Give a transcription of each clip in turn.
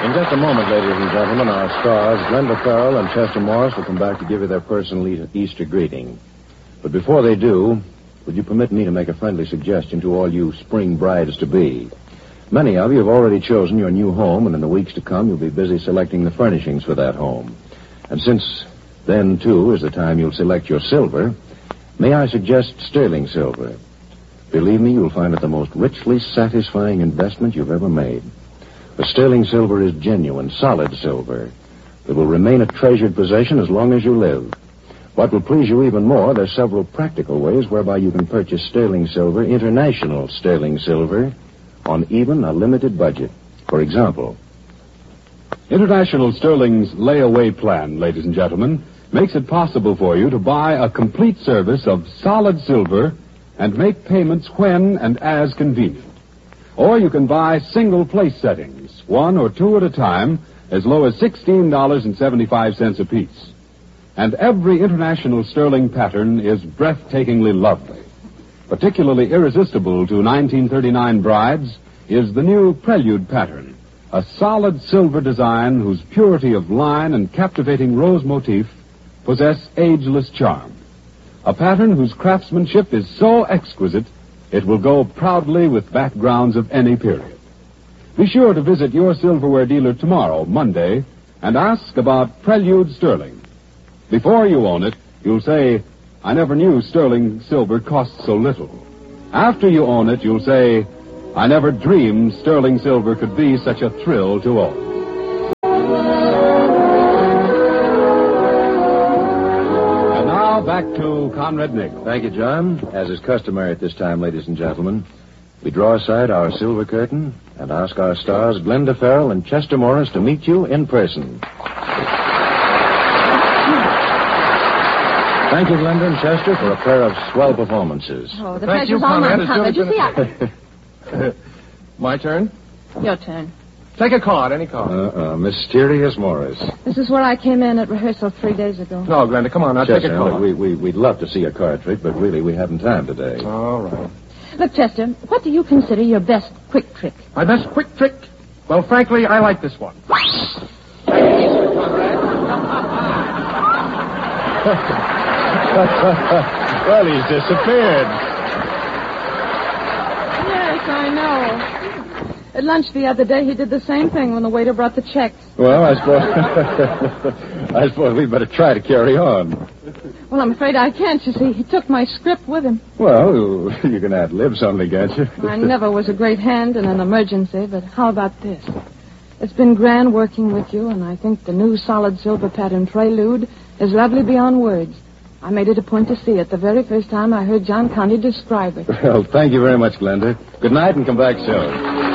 In just a moment, ladies and gentlemen, our stars, Glenda Farrell and Chester Morris, will come back to give you their personal Easter greeting. But before they do, would you permit me to make a friendly suggestion to all you spring brides-to-be? Many of you have already chosen your new home, and in the weeks to come, you'll be busy selecting the furnishings for that home. And since then, too, is the time you'll select your silver, may I suggest sterling silver? Believe me, you'll find it the most richly satisfying investment you've ever made. The sterling silver is genuine, solid silver that will remain a treasured possession as long as you live. What will please you even more, there's several practical ways whereby you can purchase sterling silver, international sterling silver, on even a limited budget. For example, International Sterling's layaway plan, ladies and gentlemen, makes it possible for you to buy a complete service of solid silver and make payments when and as convenient. Or you can buy single place settings, one or two at a time, as low as $16.75 apiece. And every International Sterling pattern is breathtakingly lovely. Particularly irresistible to 1939 brides is the new Prelude pattern, a solid silver design whose purity of line and captivating rose motif possess ageless charm. A pattern whose craftsmanship is so exquisite, it will go proudly with backgrounds of any period. Be sure to visit your silverware dealer tomorrow, Monday, and ask about Prelude Sterling. Before you own it, you'll say, "I never knew sterling silver cost so little." After you own it, you'll say, "I never dreamed sterling silver could be such a thrill to own." And now back to Conrad Nagel. Thank you, John. As is customary at this time, ladies and gentlemen, we draw aside our silver curtain and ask our stars, Glenda Farrell and Chester Morris, to meet you in person. Thank you, Glenda and Chester, for a pair of swell performances. Oh, the pressure's all mine, Conrad. You see, My turn? Your turn. Take a card, any card. Mysterious Morris. This is where I came in at rehearsal 3 days ago. No, Glenda, come on, now Chester, take a card. look, we'd love to see a card trick, but really we haven't time today. All right. Look, Chester, what do you consider your best quick trick? My best quick trick? Well, frankly, I like this one. Well, he's disappeared. Yes, I know. At lunch the other day, he did the same thing when the waiter brought the checks. Well, I suppose we'd better try to carry on. Well, I'm afraid I can't, you see. He took my script with him. Well, you can ad-lib something, can't you? I never was a great hand in an emergency, but how about this? It's been grand working with you, and I think the new solid silver pattern Prelude is lovely beyond words. I made it a point to see it the very first time I heard John Conte describe it. Well, thank you very much, Glenda. Good night and come back soon.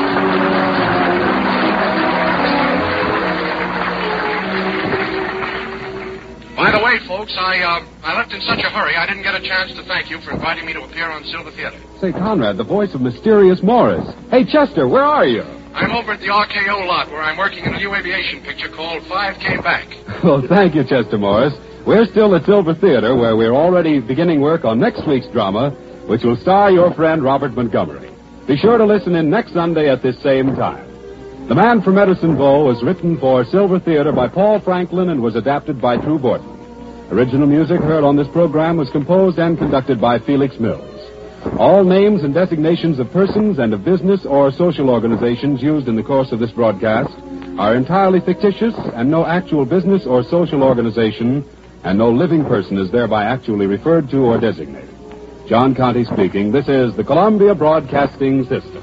By the way, folks, I left in such a hurry I didn't get a chance to thank you for inviting me to appear on Silver Theater. Say, Conrad, the voice of Mysterious Morris. Hey, Chester, where are you? I'm over at the RKO lot where I'm working in a new aviation picture called 5K Back. Well, thank you, Chester Morris. We're still at Silver Theater, where we're already beginning work on next week's drama, which will star your friend Robert Montgomery. Be sure to listen in next Sunday at this same time. The Man from Medicine Bow was written for Silver Theater by Paul Franklin and was adapted by True Borton. Original music heard on this program was composed and conducted by Felix Mills. All names and designations of persons and of business or social organizations used in the course of this broadcast are entirely fictitious, and no actual business or social organization and no living person is thereby actually referred to or designated. John Conte speaking. This is the Columbia Broadcasting System.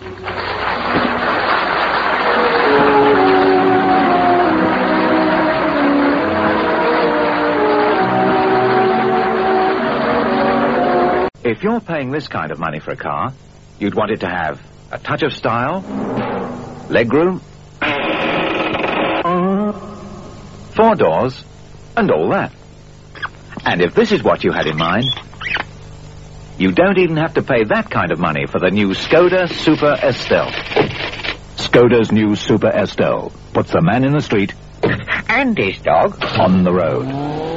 If you're paying this kind of money for a car, you'd want it to have a touch of style, legroom, 4 doors, and all that. And if this is what you had in mind, you don't even have to pay that kind of money for the new Skoda Super Estelle. Skoda's new Super Estelle puts the man in the street and his dog on the road.